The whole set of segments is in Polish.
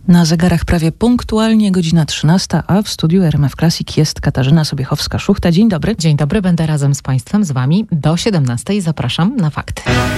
Na zegarach prawie punktualnie godzina 13, a w studiu RMF Classic jest Katarzyna Sobiechowska-Szuchta. Dzień dobry. Dzień dobry, będę razem z Państwem, z Wami do 17. Zapraszam na fakty.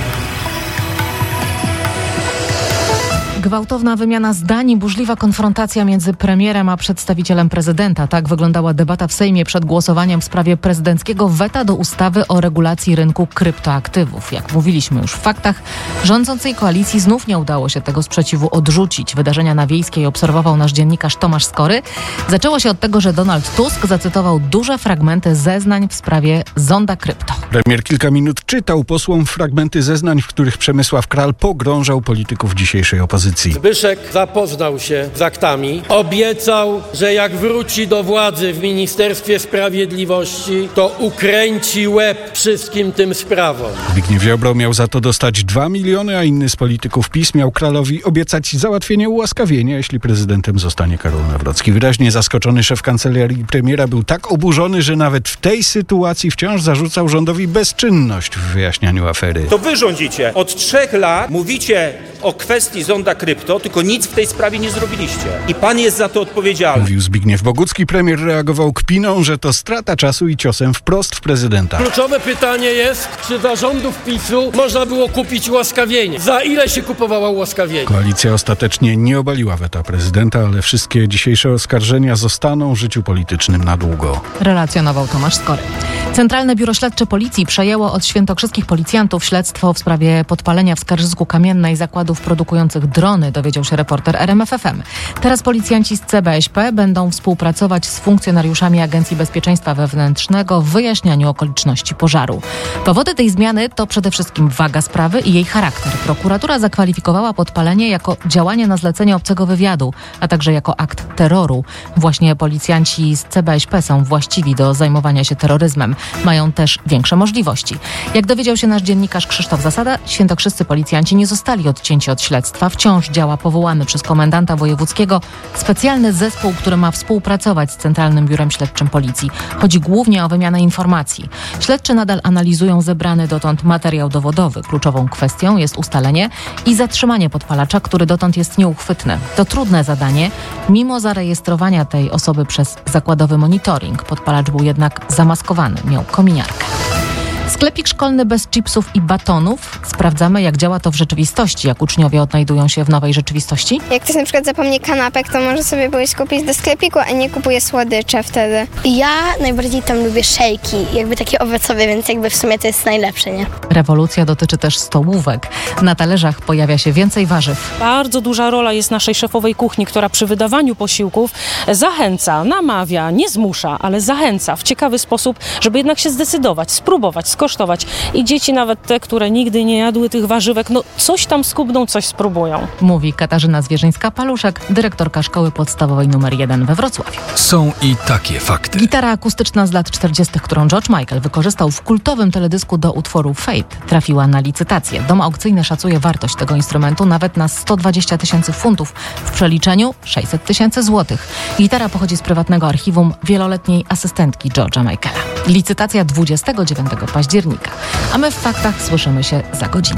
Gwałtowna wymiana zdań i burzliwa konfrontacja między premierem a przedstawicielem prezydenta. Tak wyglądała debata w Sejmie przed głosowaniem w sprawie prezydenckiego weta do ustawy o regulacji rynku kryptoaktywów. Jak mówiliśmy już w faktach, rządzącej koalicji znów nie udało się tego sprzeciwu odrzucić. Wydarzenia na Wiejskiej obserwował nasz dziennikarz Tomasz Skory. Zaczęło się od tego, że Donald Tusk zacytował duże fragmenty zeznań w sprawie zonda krypto. Premier kilka minut czytał posłom fragmenty zeznań, w których Przemysław Kral pogrążał polityków dzisiejszej opozycji. Zbyszek zapoznał się z aktami, obiecał, że jak wróci do władzy w Ministerstwie Sprawiedliwości, to ukręci łeb wszystkim tym sprawom. Zbigniew Ziobro miał za to dostać 2 miliony, a inny z polityków PiS miał Kralowi obiecać załatwienie ułaskawienia, jeśli prezydentem zostanie Karol Nawrocki. Wyraźnie zaskoczony szef kancelarii premiera był tak oburzony, że nawet w tej sytuacji wciąż zarzucał rządowi bezczynność w wyjaśnianiu afery. To wy rządzicie. Od 3 lat mówicie o kwestii zonda krypto, tylko nic w tej sprawie nie zrobiliście. I pan jest za to odpowiedzialny. Mówił Zbigniew Bogucki. Premier reagował kpiną, że to strata czasu i ciosem wprost w prezydenta. Kluczowe pytanie jest, czy za rządów PiS-u można było kupić ułaskawienie? Za ile się kupowało ułaskawienie? Koalicja ostatecznie nie obaliła weta prezydenta, ale wszystkie dzisiejsze oskarżenia zostaną życiu politycznym na długo. Relacjonował Tomasz Skory. Centralne Biuro Śledcze Policji przejęło od świętokrzyskich policjantów śledztwo w sprawie podpalenia w Skarżysku Kamiennej zakładów produkujących drony, dowiedział się reporter RMF FM. Teraz policjanci z CBŚP będą współpracować z funkcjonariuszami Agencji Bezpieczeństwa Wewnętrznego w wyjaśnianiu okoliczności pożaru. Powody tej zmiany to przede wszystkim waga sprawy i jej charakter. Prokuratura zakwalifikowała podpalenie jako działanie na zlecenie obcego wywiadu, a także jako akt terroru. Właśnie policjanci z CBŚP są właściwi do zajmowania się terroryzmem. Mają też większe możliwości. Jak dowiedział się nasz dziennikarz Krzysztof Zasada, świętokrzyscy policjanci nie zostali odcięci od śledztwa. Wciąż działa powołany przez komendanta wojewódzkiego specjalny zespół, który ma współpracować z Centralnym Biurem Śledczym Policji. Chodzi głównie o wymianę informacji. Śledczy nadal analizują zebrany dotąd materiał dowodowy. Kluczową kwestią jest ustalenie i zatrzymanie podpalacza, który dotąd jest nieuchwytny. To trudne zadanie, mimo zarejestrowania tej osoby przez zakładowy monitoring. Podpalacz był jednak zamaskowany, miał kominiarkę. Sklepik szkolny bez chipsów i batonów. Sprawdzamy, jak działa to w rzeczywistości, jak uczniowie odnajdują się w nowej rzeczywistości. Jak ktoś na przykład zapomni kanapek, to może sobie pójść kupić do sklepiku, a nie kupuje słodycze wtedy. Ja najbardziej tam lubię szejki, jakby takie owocowe, więc jakby w sumie to jest najlepsze, nie? Rewolucja dotyczy też stołówek. Na talerzach pojawia się więcej warzyw. Bardzo duża rola jest naszej szefowej kuchni, która przy wydawaniu posiłków zachęca, namawia, nie zmusza, ale zachęca w ciekawy sposób, żeby jednak się zdecydować, spróbować, skosztować. I dzieci, nawet te, które nigdy nie jadły tych warzywek, coś tam skubną, coś spróbują. Mówi Katarzyna Zwierzyńska-Paluszek, dyrektorka szkoły podstawowej nr 1 we Wrocławiu. Są i takie fakty. Gitara akustyczna z lat 40., którą George Michael wykorzystał w kultowym teledysku do utworu Fate, trafiła na licytację. Dom aukcyjny szacuje wartość tego instrumentu nawet na 120 000 funtów. W przeliczeniu 600 000 złotych. Gitara pochodzi z prywatnego archiwum wieloletniej asystentki George'a Michaela. Licytacja 29 października. A my w faktach słyszymy się za godzinę.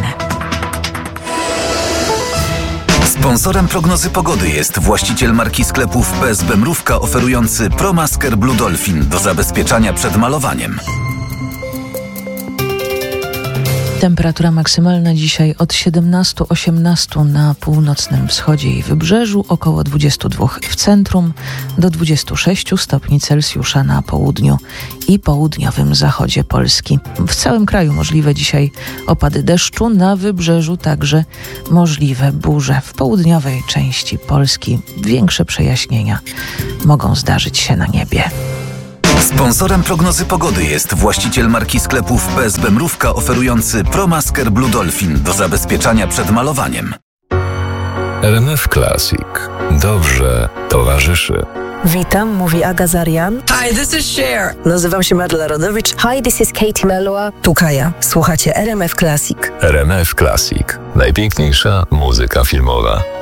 Sponsorem prognozy pogody jest właściciel marki sklepów PSB Mrówka oferujący ProMasker Blue Dolphin do zabezpieczania przed malowaniem. Temperatura maksymalna dzisiaj od 17-18 na północnym wschodzie i wybrzeżu, około 22 w centrum, do 26 stopni Celsjusza na południu i południowym zachodzie Polski. W całym kraju możliwe dzisiaj opady deszczu, na wybrzeżu także możliwe burze. W południowej części Polski większe przejaśnienia mogą zdarzyć się na niebie. Sponsorem prognozy pogody jest właściciel marki sklepów PSB Mrówka oferujący ProMasker Blue Dolphin do zabezpieczania przed malowaniem. RMF Classic. Dobrze towarzyszy. Witam, mówi Aga Zarian. Hi, this is Cher. Nazywam się Madla Rodowicz. Hi, this is Katie Melua. Tu Kaja. Słuchacie RMF Classic. RMF Classic. Najpiękniejsza muzyka filmowa.